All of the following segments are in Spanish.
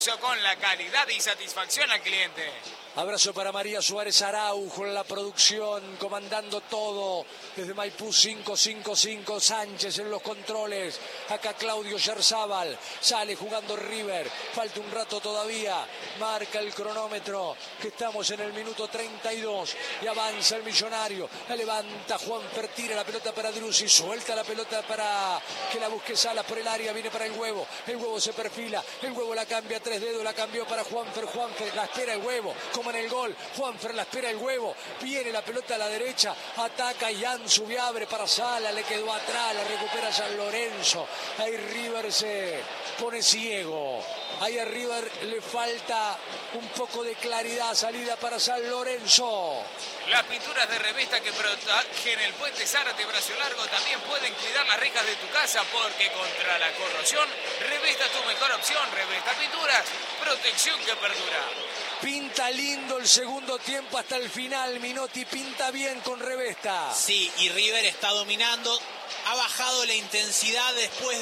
con la calidad y satisfacción al cliente. Abrazo para María Suárez Araujo en la producción, comandando todo desde Maipú 555, Sánchez en los controles, acá Claudio Yarzábal, sale jugando River, falta un rato todavía, marca el cronómetro, que estamos en el minuto 32 y avanza el Millonario, la levanta Juanfer, tira la pelota para Driussi, suelta la pelota para que la busque Salas por el área, viene para el Huevo se perfila, el Huevo la cambia a 3 dedos, la cambió para Juanfer, la espera el Huevo, como en el gol, Juanfer la espera el Huevo, viene la pelota a la derecha, ataca Ian Subiabre para Sala, le quedó atrás, la recupera San Lorenzo, ahí River se pone ciego, ahí a River le falta un poco de claridad, salida para San Lorenzo. Las pinturas de Revesta que protegen el puente Zárate Brazo Largo también pueden cuidar las rejas de tu casa, porque contra la corrosión, Revesta es tu mejor opción. Revesta Pinturas, protección que perdura. Pinta lindo el segundo tiempo hasta el final, Minotti pinta bien con Revesta. Sí, y River está dominando. Ha bajado la intensidad después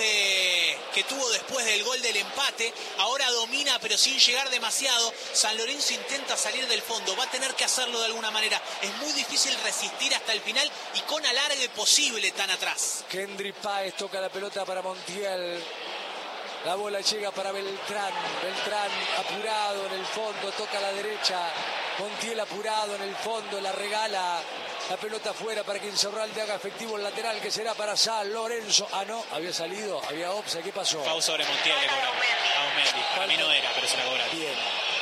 del gol del empate. Ahora domina, pero sin llegar demasiado. San Lorenzo intenta salir del fondo. Va a tener que hacerlo de alguna manera. Es muy difícil resistir hasta el final y con alargue posible tan atrás. Kendry Páez toca la pelota para Montiel. La bola llega para Beltrán. Beltrán apurado en el fondo, toca a la derecha. Montiel apurado en el fondo, la regala. La pelota afuera para que Insaurralde haga efectivo el lateral, que será para San Lorenzo. Ah, no, había salido, había offside. ¿Qué pasó? Foul sobre Montiel, le cobraron a Aumendi. Para mí no era, pero se la cobraron. Bien.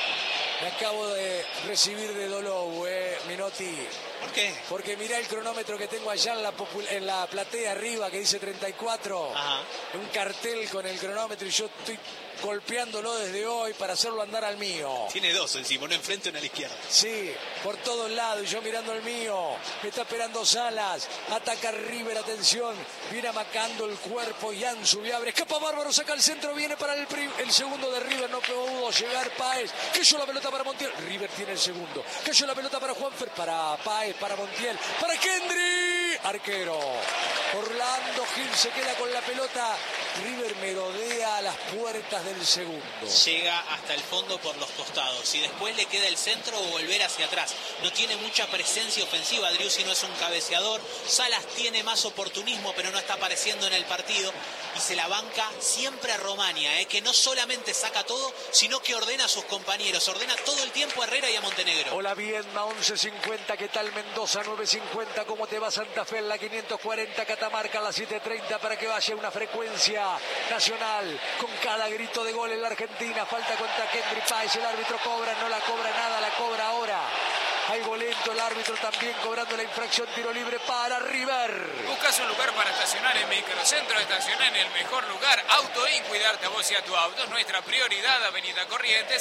Me acabo de recibir de Dolou, Minotti. ¿Por qué? Porque mirá el cronómetro que tengo allá en la platea arriba, que dice 34. Ajá. Un cartel con el cronómetro y yo estoy golpeándolo desde hoy para hacerlo andar al mío. Tiene dos encima, uno enfrente y uno a la izquierda. Sí, por todos lados, y yo mirando el mío. Está esperando Salas, ataca River, atención, viene amacando el cuerpo, Ian Subiabre, escapa Bárbaro, saca el centro, viene para el segundo de River, no pudo llegar Páez, cayó la pelota para Montiel, River tiene el segundo, cayó la pelota para Juanfer, para Páez, para Montiel, para Kendry, arquero. Orlando Gil se queda con la pelota, River merodea a las puertas del segundo. Llega hasta el fondo por los costados y después le queda el centro o volver hacia atrás. No tiene mucha presencia ofensiva, Driussi no es un cabeceador, Salas tiene más oportunismo pero no está apareciendo en el partido y se la banca siempre a Romania, que no solamente saca todo, sino que ordena a sus compañeros, ordena todo el tiempo a Herrera y a Montenegro. Hola Viedma, 11.50, ¿qué tal Mendoza? 9.50, ¿cómo te va Santa Fe en la 540, Catamarca en la 7.30 para que vaya una frecuencia nacional con cada grito de gol en la Argentina? Falta contra Kendry Páez, el árbitro cobra, no la cobra nada, la cobra ahora. Algo lento el árbitro también cobrando la infracción, tiro libre para River. Buscas un lugar para estacionar en Microcentro, estacionar en el mejor lugar. Auto In, cuidarte a vos y a tu auto es nuestra prioridad. Avenida Corrientes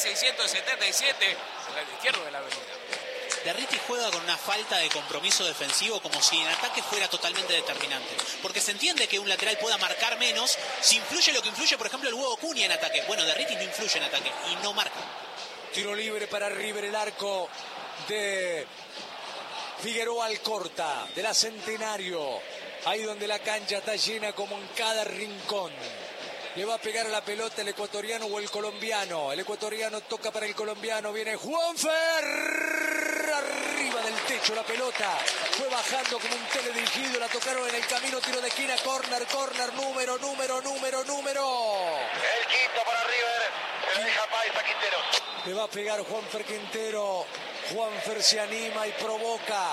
677, al lado izquierdo de la avenida. Derriti juega con una falta de compromiso defensivo como si en ataque fuera totalmente determinante. Porque se entiende que un lateral pueda marcar menos si influye lo que influye, por ejemplo, el Huevo Cunha en ataque. Bueno, Derriti no influye en ataque y no marca. Tiro libre para River, el arco de Figueroa Alcorta, de la Centenario. Ahí donde la cancha está llena como en cada rincón. Le va a pegar a la pelota el ecuatoriano o el colombiano. El ecuatoriano toca para el colombiano. Viene Juanfer. Arriba del techo la pelota. Fue bajando como un teledirigido. La tocaron en el camino. Tiro de esquina. Corner. Número. El quinto para River. Se deja Páez a Quintero. Le va a pegar Juanfer Quintero. Juanfer se anima y provoca.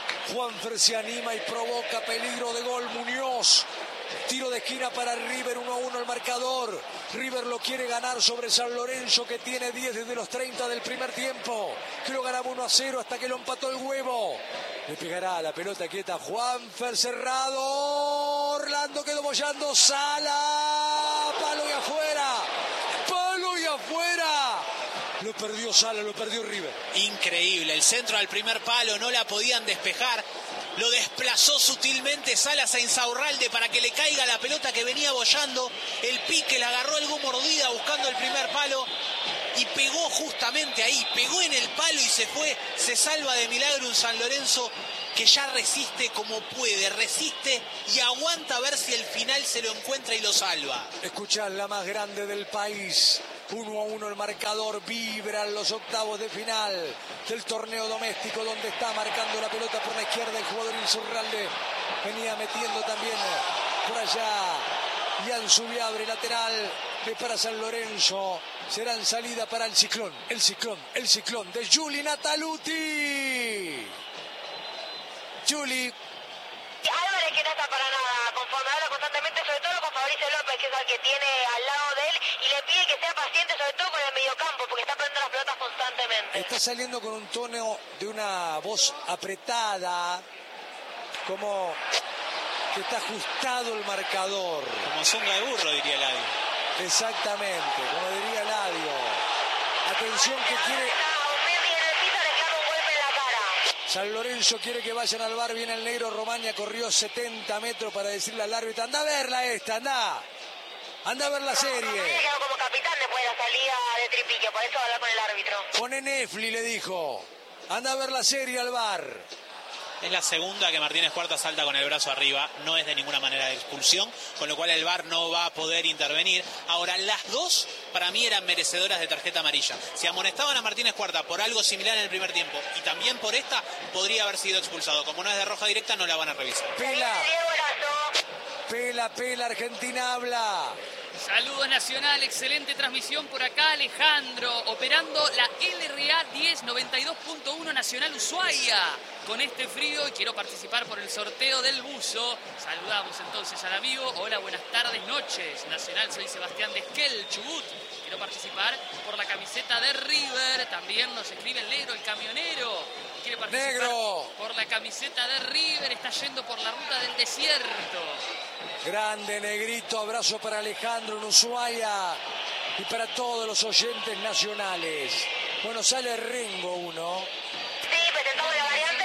Peligro de gol Muñoz. Tiro de esquina para River, 1-1 el marcador. River lo quiere ganar sobre San Lorenzo, que tiene 10 desde los 30 del primer tiempo. Que lo ganaba 1-0 hasta que lo empató el Huevo. Le pegará la pelota quieta Juanfer, cerrado. Orlando quedó bollando. Sala. Palo y afuera. Lo perdió Sala, lo perdió River. Increíble, el centro al primer palo, no la podían despejar. Lo desplazó sutilmente Salas a Insaurralde para que le caiga la pelota que venía bollando. El pique la agarró algo mordida buscando el primer palo y pegó justamente ahí, pegó en el palo y se fue. Se salva de milagro un San Lorenzo que ya resiste como puede, resiste y aguanta a ver si el final se lo encuentra y lo salva. Escuchá, la más grande del país. 1-1 el marcador. Vibran los octavos de final del torneo doméstico, donde está marcando la pelota por la izquierda el jugador Insaurralde. Venía metiendo también por allá Ian Zubiabre, lateral para San Lorenzo. Será en salida para el ciclón de Juli Nataluti. Juli. Álvarez, que no está para nada conforme, habla constantemente, sobre todo con Fabricio López, que es el que tiene al lado de él, y le pide que sea paciente, sobre todo con el mediocampo, porque está perdiendo las pelotas constantemente. Está saliendo con un tono de una voz apretada, como que está ajustado el marcador. Como zunga de burro, diría Eladio. Exactamente, como diría Eladio. Atención que quiere... San Lorenzo quiere que vayan al bar, viene el negro Romaña, corrió 70 metros para decirle al árbitro, anda a verla esta, anda a ver la serie. Romaña quedó como capitán después de la salida de Tripiquio, por eso va a hablar con el árbitro. Pone Nefli, le dijo, anda a ver la serie al bar. Es la segunda que Martínez Cuarta salta con el brazo arriba, no es de ninguna manera de expulsión, con lo cual el VAR no va a poder intervenir. Ahora, las dos para mí eran merecedoras de tarjeta amarilla. Si amonestaban a Martínez Cuarta por algo similar en el primer tiempo y también por esta, podría haber sido expulsado. Como no es de roja directa, no la van a revisar. Pela, Argentina habla. Saludos Nacional, excelente transmisión por acá, Alejandro, operando la LRA 1092.1 Nacional Ushuaia. Con este frío y quiero participar por el sorteo del buzo. Saludamos entonces al amigo. Hola, buenas tardes, noches. Nacional, soy Sebastián de Esquel, Chubut. Quiero participar por la camiseta de River. También nos escribe el negro, el camionero. Quiere participar negro por la camiseta de River. Está yendo por la ruta del desierto. Grande, negrito, abrazo para Alejandro en Ushuaia y para todos los oyentes nacionales. Bueno, sale Rengo uno. Sí, presentamos la variante.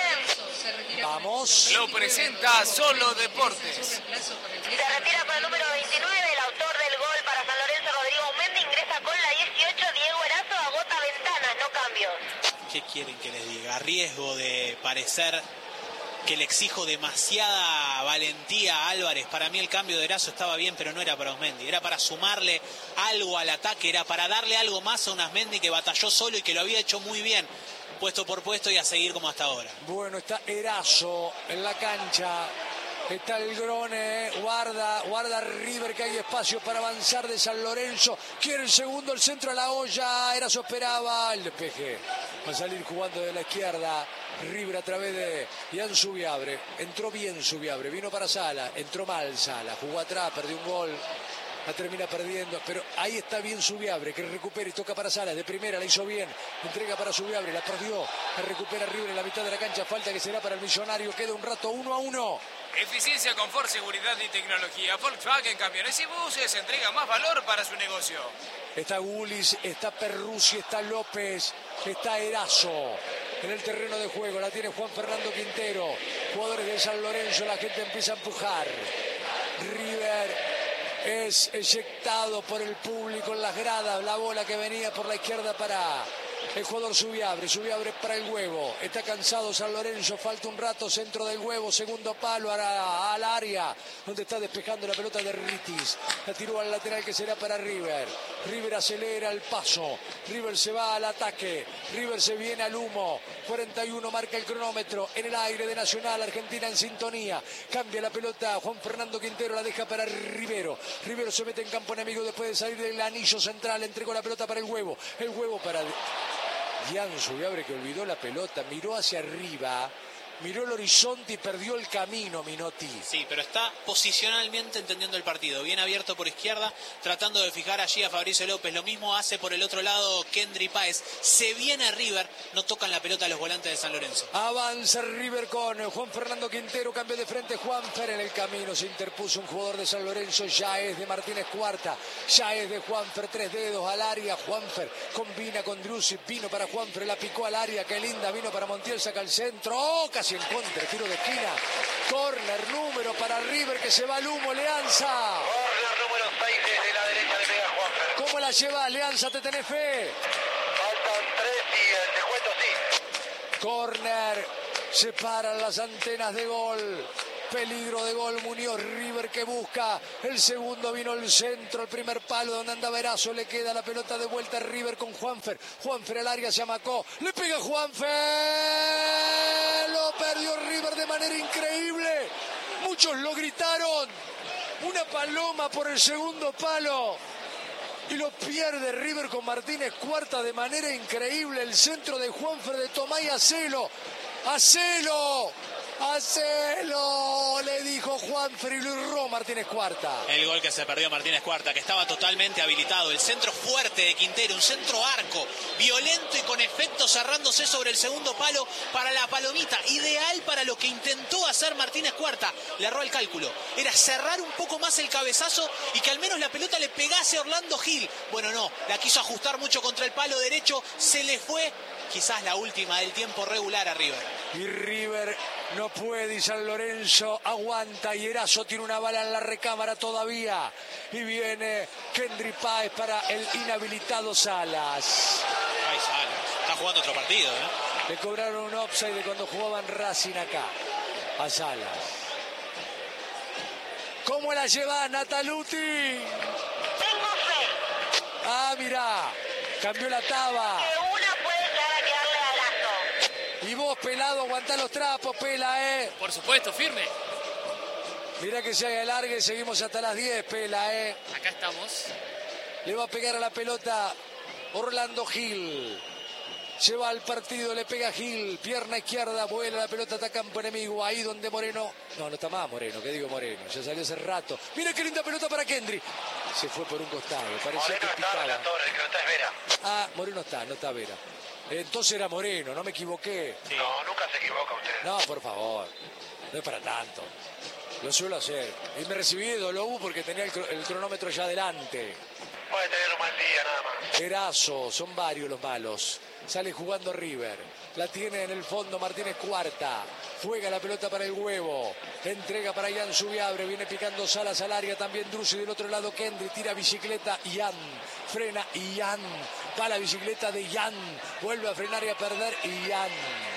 Vamos. Lo presenta Solo Deportes. Se retira con el número 29, el autor del gol para San Lorenzo, Rodrigo Aumendi. Ingresa con la 18, Diego Erazo, agota ventanas, no cambios. ¿Qué quieren que les diga? A riesgo de parecer que le exijo demasiada valentía a Álvarez. Para mí el cambio de Erazo estaba bien, pero no era para Osmendi. Era para sumarle algo al ataque, era para darle algo más a un Osmendi que batalló solo y que lo había hecho muy bien, puesto por puesto, y a seguir como hasta ahora. Bueno, está Erazo en la cancha. Está el Grone, guarda River, que hay espacio para avanzar de San Lorenzo. Quiere el segundo, el centro a la olla. Erazo esperaba el despeje. Va a salir jugando de la izquierda. River a través de Ian Zubiabre. Entró bien Zubiabre, vino para Sala, entró mal Sala, jugó atrás, perdió un gol. La termina perdiendo, pero ahí está bien Zubiabre, que recupera y toca para Salas, de primera la hizo bien, entrega para Zubiabre, la perdió, la recupera River en la mitad de la cancha, falta que será para el Millonario, queda un rato 1-1. Eficiencia, confort, seguridad y tecnología. Volkswagen Camiones y Buses entrega más valor para su negocio. Está Gulis, está Perruzzi, está López, está Erazo en el terreno de juego, la tiene Juan Fernando Quintero, jugadores de San Lorenzo, la gente empieza a empujar. River es eyectado por el público en las gradas, la bola que venía por la izquierda para el jugador Zubiabre para el Huevo, está cansado San Lorenzo, falta un rato, centro del Huevo, segundo palo al área, donde está despejando la pelota de Ritis, la tiró al lateral que será para River acelera el paso, River se va al ataque, River se viene al humo, 41 marca el cronómetro, en el aire de Nacional, Argentina en sintonía, cambia la pelota, Juan Fernando Quintero la deja para Rivero se mete en campo enemigo después de salir del anillo central, entregó la pelota para el Huevo para Ian Zubiabre, que olvidó la pelota, miró hacia arriba, miró el horizonte y perdió el camino, Minotti. Sí, pero está posicionalmente entendiendo el partido, bien abierto por izquierda, tratando de fijar allí a Fabricio López. Lo mismo hace por el otro lado Kendry Páez. Se viene River, no tocan la pelota a los volantes de San Lorenzo. Avanza River con Juan Fernando Quintero, cambio de frente Juanfer, en el camino se interpuso un jugador de San Lorenzo, ya es de Martínez Cuarta, ya es de Juanfer, 3 dedos al área, Juanfer combina con Drussi, vino para Juanfer, la picó al área, qué linda, vino para Montiel, saca el centro, casi en contra, tiro de esquina, córner, número para River que se va al humo, Leanza. Córner número 6 desde la derecha le pega Juanfer. ¿Cómo la llevas, Leanza? ¿Te tenés fe? Faltan 3 y el descuento sí. Córner, se paran las antenas de gol. Peligro de gol, Muñoz. River que busca. El segundo vino el centro, el primer palo donde andaba Erazo. Le queda la pelota de vuelta a River con Juanfer. Juanfer al área, se amacó. Le pega Juanfer. Lo perdió River de manera increíble. Muchos lo gritaron. Una paloma por el segundo palo. Y lo pierde River con Martínez Cuarta de manera increíble. El centro de Juanfer de Tomás y Hacelo. ¡Hacelo! ¡Hacelo! Le dijo Juanfer y lo erró Martínez Cuarta. El gol que se perdió Martínez Cuarta, que estaba totalmente habilitado. El centro fuerte de Quintero, un centro arco, violento y con efecto cerrándose sobre el segundo palo para la palomita. Ideal para lo que intentó hacer Martínez Cuarta. Le erró el cálculo. Era cerrar un poco más el cabezazo y que al menos la pelota le pegase a Orlando Gil. Bueno, no, la quiso ajustar mucho contra el palo derecho. Se le fue quizás la última del tiempo regular a River. Y River no puede, y San Lorenzo aguanta, y Erazo tiene una bala en la recámara todavía. Y viene Kendry Páez para el inhabilitado Salas. Ay, Salas, está jugando otro partido, ¿no? Le cobraron un offside de cuando jugaban Racing acá, a Salas. ¿Cómo la lleva Nataluti? Tengo fe Ah, mirá, cambió la taba. que una puede llegar a quedarle a Erazo. Y vos, pelado, aguantá los trapos, pela, Por supuesto, firme. Mirá que se haga largue, seguimos hasta las 10, pela, Acá estamos. Le va a pegar a la pelota Orlando Gil. Se va al partido, le pega Gil. Pierna izquierda, vuela la pelota, está campo enemigo. Ahí donde Moreno... No está más Moreno, ¿qué digo Moreno? Ya salió hace rato. Mira qué linda pelota para Kendry. Se fue por un costado, parecía que Moreno está, picaba. Relator, el que no está es Vera. Ah, Moreno está, no está Vera. Entonces era Moreno, no me equivoqué. Sí. No, nunca se equivoca usted. No, por favor, no es para tanto. Lo suelo hacer. Y me recibí de Dolou porque tenía el cronómetro ya adelante. Puede tener un mal día nada más. Erazo, son varios los malos. Sale jugando River. La tiene en el fondo Martínez Cuarta. Juega la pelota para el huevo. Entrega para Ian Subiabre. Viene picando Salas al área. También Drusi del otro lado. Kendry tira bicicleta. Ian. Frena Ian. Va la bicicleta de Ian. Vuelve a frenar y a perder Ian.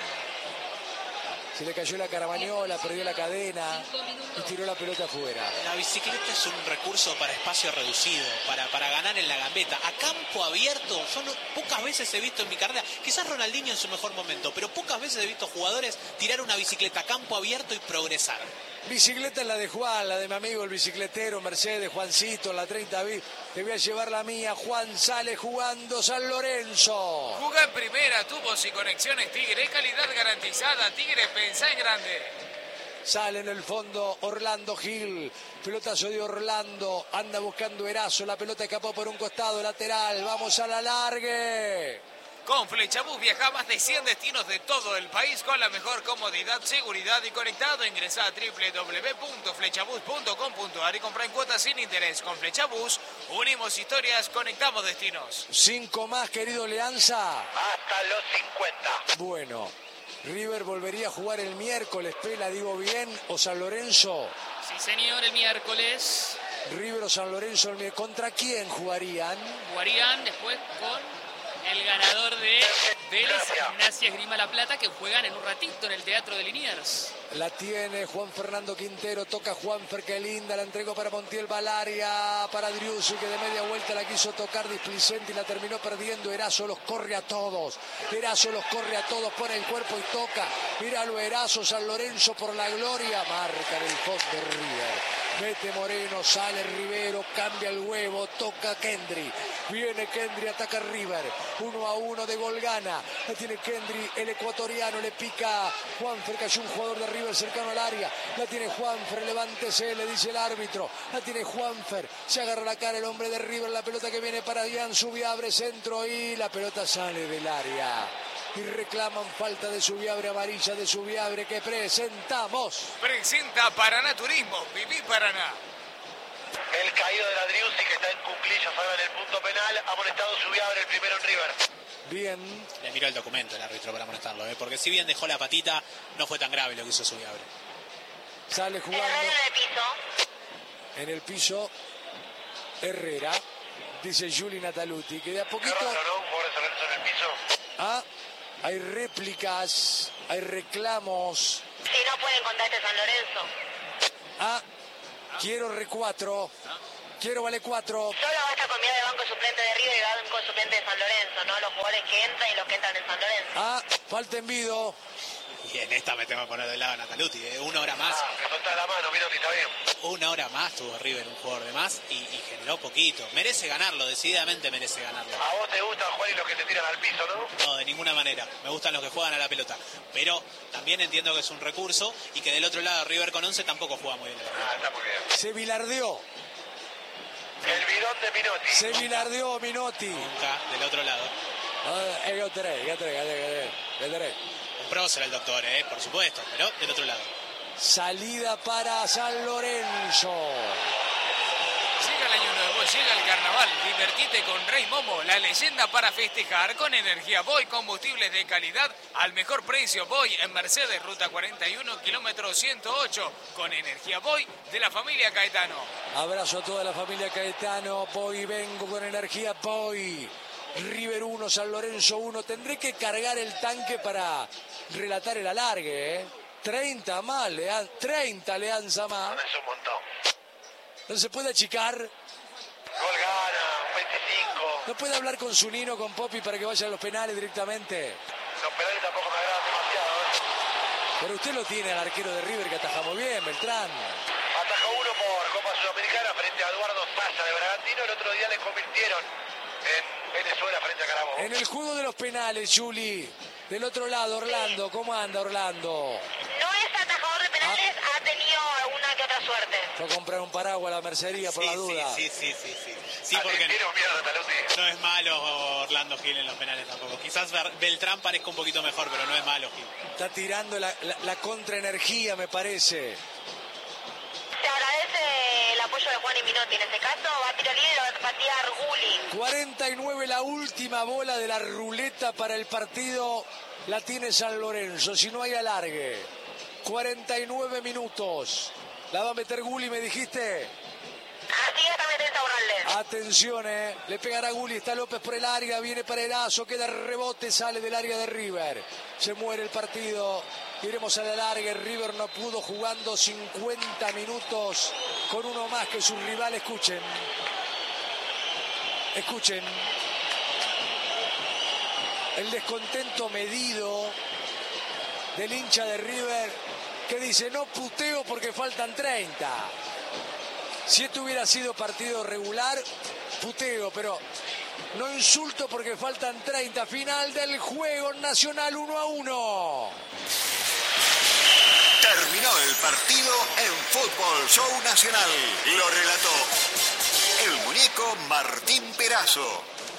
Se le cayó la carabañola, perdió la cadena y tiró la pelota afuera. La bicicleta es un recurso para espacio reducido, para ganar en la gambeta. A campo abierto, pocas veces he visto en mi carrera, quizás Ronaldinho en su mejor momento, pero pocas veces he visto jugadores tirar una bicicleta a campo abierto y progresar. Bicicleta es la de Juan, la de mi amigo el bicicletero, Mercedes, Juancito, en la 30 bis. Te voy a llevar la mía. Juan sale jugando San Lorenzo. Jugá en primera, tubos y conexiones Tigre, calidad garantizada. Tigre, pensá en grande. Sale en el fondo Orlando Gil. Pelotazo de Orlando. Anda buscando Erazo. La pelota escapó por un costado lateral. Vamos a la largue. Con Flechabús viaja a más de 100 destinos de todo el país con la mejor comodidad, seguridad y conectado. Ingresá a www.flechabús.com.ar y compra en cuotas sin interés. Con Flechabús unimos historias, conectamos destinos. 5 más, querido Leanza. Hasta los 50. Bueno, River volvería a jugar el miércoles, Pela, digo bien, o San Lorenzo. Sí, señor, el miércoles. River o San Lorenzo, ¿contra quién jugarían? Jugarían después con el ganador de Vélez, Gimnasia Esgrima La Plata, que juegan en un ratito en el Teatro de Liniers. La tiene Juan Fernando Quintero, toca Juanfer, qué linda, la entregó para Montiel Valaria, para Driussi, que de media vuelta la quiso tocar displicente y la terminó perdiendo. Erazo los corre a todos, Erazo los corre a todos, pone el cuerpo y toca. Míralo, Erazo, San Lorenzo por la gloria, marca en el fondo River. Mete Moreno, sale Rivero, cambia el huevo, toca Kendry. Viene Kendry, ataca River. 1-1 de gol gana. La tiene Kendry, el ecuatoriano, le pica Juanfer, cayó un jugador de River cercano al área. La tiene Juanfer, levántese, le dice el árbitro. La tiene Juanfer, se agarra la cara el hombre de River. La pelota que viene para Ian Subiabre, centro y la pelota sale del área. Y reclaman falta de Subiabre, amarilla de Subiabre que presentamos. Presenta Paraná Turismo, viví Paraná. El caído de la Driussi que está en cuclillas ahora en el punto penal. Amonestado Subiabre, el primero en River. Bien. Le miró el documento el árbitro para amonestarlo, porque si bien dejó la patita, no fue tan grave lo que hizo Subiabre. Sale jugando Herrera en el piso. en el piso Herrera, dice Juli Nataluti, que de a poquito... Qué raro, ¿no? Un jugador de San Lorenzo en el piso. Hay réplicas, hay reclamos. Si no pueden contar este San Lorenzo. Quiero R4. Quiero vale 4. Solo basta con mirar el banco suplente de River y el banco suplente de San Lorenzo, ¿no? Los jugadores que entran y los que entran en San Lorenzo. Falta Envido. Y en esta me tengo que poner del lado de Nataluti, Una hora más. Me soltá la mano, Minotti, está bien. Una hora más tuvo River, un jugador de más, y generó poquito. Merece ganarlo, decididamente merece ganarlo. A vos te gustan, Juan, y los que te tiran al piso, ¿no? No, de ninguna manera. Me gustan los que juegan a la pelota. Pero también entiendo que es un recurso y que del otro lado River con 11 tampoco juega muy bien. Está muy bien. Se bilardeó. El bidón de Minotti. Se bilardeó Minotti. Nunca del otro lado. Gatoré. Un prócer el doctor, por supuesto, pero del otro lado. Salida para San Lorenzo. Llega el año nuevo, llega el carnaval. Divertite con Rey Momo, la leyenda para festejar con energía Boy, combustibles de calidad al mejor precio. Boy en Mercedes, ruta 41, kilómetro 108, con energía Boy de la familia Caetano. Abrazo a toda la familia Caetano. Boy, vengo con energía Boy. River 1, San Lorenzo 1. Tendré que cargar el tanque para relatar el alargue, 30 más, 30 Leanza más. Es un montón. No se puede achicar. Gol gana, un 25. No puede hablar con Zunino, con Popi para que vayan a los penales directamente. Los penales tampoco me agradan demasiado, Pero usted lo tiene al arquero de River que ataja muy bien, Beltrán. Atajó uno por Copa Sudamericana frente a Eduardo Sasa de Bragantino. El otro día le convirtieron en Venezuela frente a Carabobo. En el juego de los penales, Juli. Del otro lado, Orlando. ¿Cómo anda, Orlando? No es atajador de penales, ha tenido alguna que otra suerte. Fue a comprar un paraguas a la mercería por la duda. Sí, porque Tiene un miedo, Taluti. no es malo Orlando Gil en los penales tampoco. Quizás Beltrán parezca un poquito mejor, pero no es malo Gil. Está tirando la contraenergía, me parece. Se agradece el apoyo de Juan y Minotti. En este caso va a tirar libre y lo va a patear Gulli. 49, la última bola de la ruleta para el partido la tiene San Lorenzo. Si no hay alargue. 49 minutos. La va a meter Gulli, me dijiste. Así es, también está Urralde. Atención, le pegará Gulli, está López por el área, viene para el Erazo, queda rebote, sale del área de River. Se muere el partido. Iremos a la larga. River no pudo jugando 50 minutos con uno más que su rival. Escuchen. El descontento medido del hincha de River que dice: no puteo porque faltan 30. Si esto hubiera sido partido regular, puteo, pero no insulto porque faltan 30. Final del juego, Nacional 1-1. Terminó el partido en Fútbol Show Nacional. Lo relató el muñeco Martín Perazo.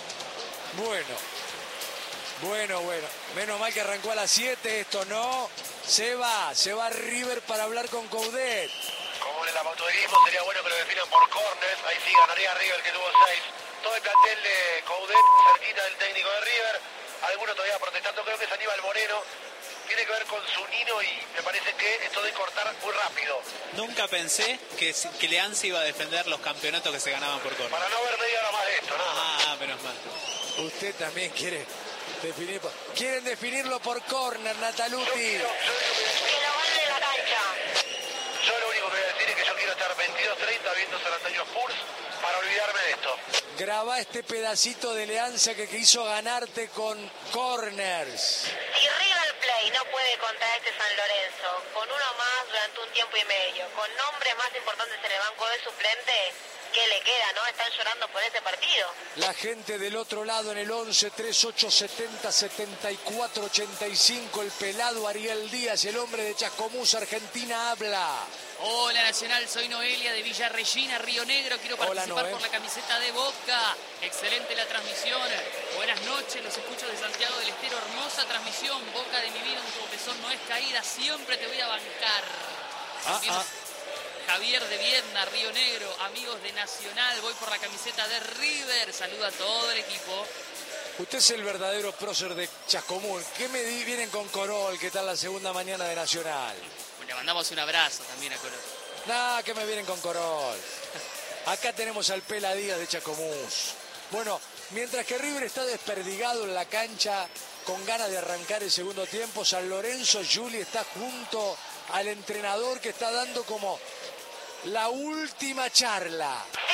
Bueno. Menos mal que arrancó a las 7 esto, ¿no? Se va River para hablar con Coudet. Como en el automovilismo, sería bueno que lo definan por corners. Ahí sí ganaría River, que tuvo 6. Todo el plantel de Coudet cerquita del técnico de River. Algunos todavía protestando, creo que es Aníbal Moreno. Tiene que ver con Zunino y me parece que esto de cortar muy rápido. Nunca pensé que Leanza iba a defender los campeonatos que se ganaban por corner. Para no ver media hora más de esto, ¿no? Menos mal. Usted también quiere definir. Quieren definirlo por córner, Nataluti. Que lo van de la cancha. Yo lo único que voy a decir es que yo quiero estar 22:30 viendo San Antonio Spurs para olvidarme de esto. Graba este pedacito de Leanza que quiso ganarte con corners. Si River Plate no puede contra este San Lorenzo, con uno más durante un tiempo y medio, con nombres más importantes en el banco de suplentes, ¿qué le queda, no? Están llorando por ese partido. La gente del otro lado en el 11 38 70 74 85. El pelado Ariel Díaz, el hombre de Chascomús, Argentina, habla. Hola Nacional, soy Noelia de Villa Regina, Río Negro. Quiero participar por la camiseta de Boca. Excelente la transmisión. Buenas noches, los escucho de Santiago del Estero. Hermosa transmisión. Boca de mi vida, un tropezón no es caída. Siempre te voy a bancar. Javier de Viedma, Río Negro. Amigos de Nacional, voy por la camiseta de River. Saludo a todo el equipo. Usted es el verdadero prócer de Chascomús. ¿Qué me vienen con Corol? ¿Qué tal la segunda mañana de Nacional? Le mandamos un abrazo también a Corol. Nah, que me vienen con Corol. Acá tenemos al Pela Díaz de Chascomús. Bueno, mientras que River está desperdigado en la cancha con ganas de arrancar el segundo tiempo, San Lorenzo, Juli, está junto al entrenador que está dando como la última charla.